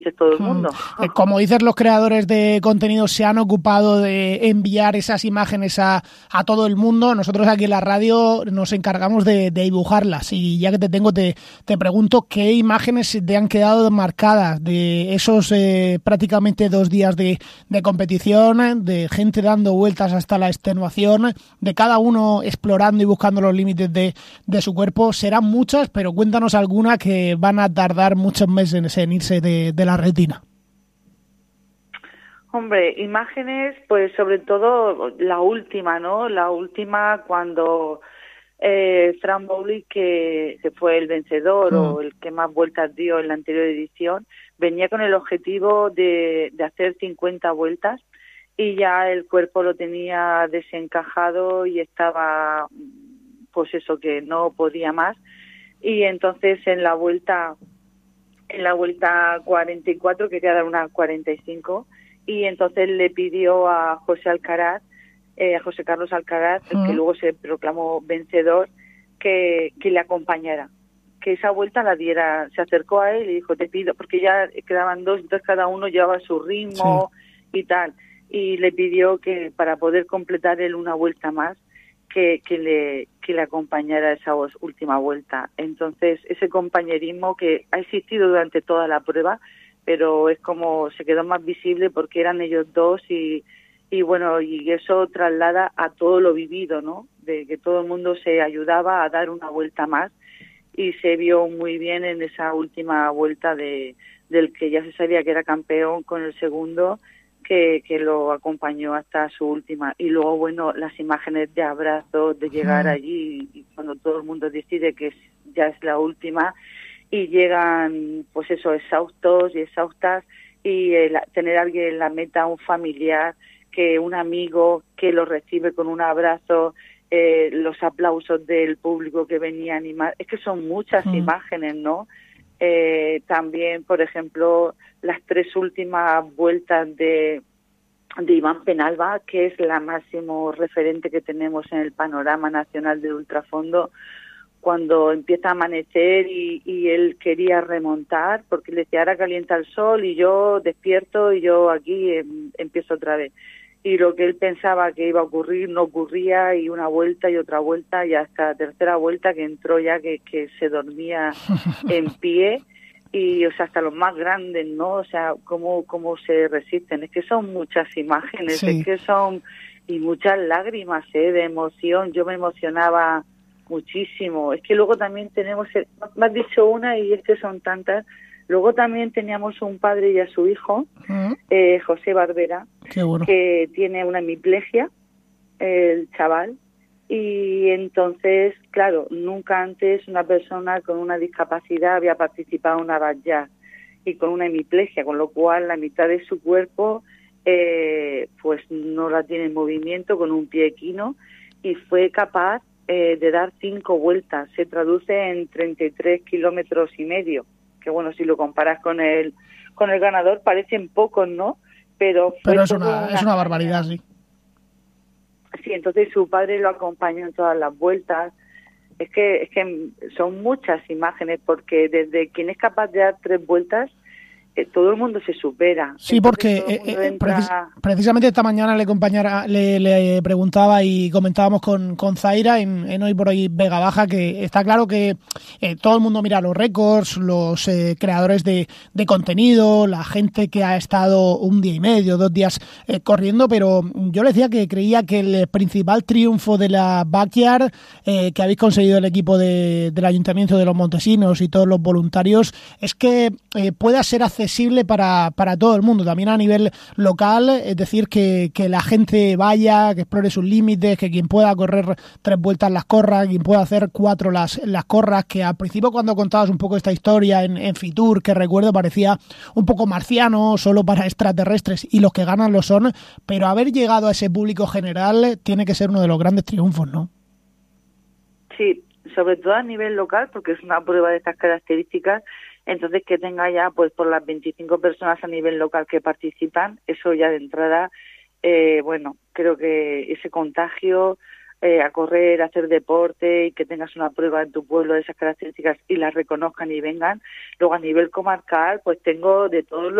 todo el mundo. Como dices, los creadores de contenido se han ocupado de enviar esas imágenes a todo el mundo. Nosotros aquí en la radio nos encargamos de dibujarlas. Y ya que te tengo, te pregunto qué imágenes te han quedado marcadas de esos prácticamente 2 días de competición, de gente dando vueltas hasta la extenuación, de cada uno explorando y buscando los límites de su cuerpo. Serán muchas, pero cuéntanos alguna que van a tardar muchos meses en irse de la retina. Hombre, imágenes, pues sobre todo la última, ¿no? La última cuando Fran Bowley, que fue el vencedor o el que más vueltas dio en la anterior edición, venía con el objetivo de hacer 50 vueltas y ya el cuerpo lo tenía desencajado y estaba, pues eso, que no podía más. Y entonces en la vuelta 44, que queda una 45, y entonces le pidió a José Carlos Alcaraz, el que luego se proclamó vencedor, que le acompañara, que esa vuelta la diera. Se acercó a él y dijo, te pido, porque ya quedaban 2, entonces cada uno llevaba su ritmo y tal, y le pidió que para poder completar él una vuelta más, que le acompañara a esa última vuelta. Entonces, ese compañerismo que ha existido durante toda la prueba, pero es como se quedó más visible porque eran ellos dos y bueno, y eso traslada a todo lo vivido, ¿no? De que todo el mundo se ayudaba a dar una vuelta más y se vio muy bien en esa última vuelta del que ya se sabía que era campeón con el segundo, que lo acompañó hasta su última. Y luego, bueno, las imágenes de abrazos, de llegar allí y cuando todo el mundo decide que ya es la última y llegan, pues eso, exhaustos y exhaustas, y tener a alguien en la meta, un familiar, que un amigo que lo recibe con un abrazo, los aplausos del público que venía a animar. Es que son muchas imágenes, ¿no? También, por ejemplo, las 3 últimas vueltas de Iván Penalba, que es la máximo referente que tenemos en el panorama nacional del ultrafondo, cuando empieza a amanecer y él quería remontar, porque le decía, ahora calienta el sol y yo despierto y yo aquí empiezo otra vez. Y lo que él pensaba que iba a ocurrir no ocurría, y una vuelta y otra vuelta, y hasta la tercera vuelta que entró ya que se dormía en pie. Y, o sea, hasta los más grandes, ¿no? O sea, cómo se resisten. Es que son muchas imágenes, es que son, y muchas lágrimas, de emoción. Yo me emocionaba muchísimo. Es que luego también tenemos, me has dicho una y es que son tantas. Luego también teníamos un padre y a su hijo, José Barbera, que tiene una hemiplegia, el chaval. Y entonces, claro, nunca antes una persona con una discapacidad había participado en una backyard y con una hemiplegia, con lo cual la mitad de su cuerpo pues no la tiene en movimiento, con un pie equino, y fue capaz de dar 5 vueltas. Se traduce en 33 kilómetros y medio, que bueno, si lo comparas con el ganador parecen pocos, ¿no? Pero es una barbaridad, sí. Sí, entonces su padre lo acompañó en todas las vueltas. Es que son muchas imágenes, porque desde quien es capaz de dar 3 vueltas, todo el mundo se supera. Sí, entonces, porque precisamente esta mañana le preguntaba y comentábamos con Zaira en Hoy por Hoy Vega Baja, que está claro que todo el mundo mira los récords, los creadores de contenido, la gente que ha estado 1 día y medio, 2 días corriendo, pero yo le decía que creía que el principal triunfo de la Backyard que habéis conseguido el equipo del Ayuntamiento de Los Montesinos y todos los voluntarios es que pueda ser accesible para todo el mundo, también a nivel local, es decir, que la gente vaya, que explore sus límites, que quien pueda correr 3 vueltas las corra, quien pueda hacer 4 las corras, que al principio cuando contabas un poco esta historia en Fitur, que recuerdo parecía un poco marciano, solo para extraterrestres, y los que ganan lo son, pero haber llegado a ese público general tiene que ser uno de los grandes triunfos, ¿no? Sí, sobre todo a nivel local, porque es una prueba de estas características. Entonces, que tenga ya, pues, por las 25 personas a nivel local que participan, eso ya de entrada, bueno, creo que ese contagio a correr, a hacer deporte y que tengas una prueba en tu pueblo de esas características y las reconozcan y vengan. Luego a nivel comarcal pues tengo de todos los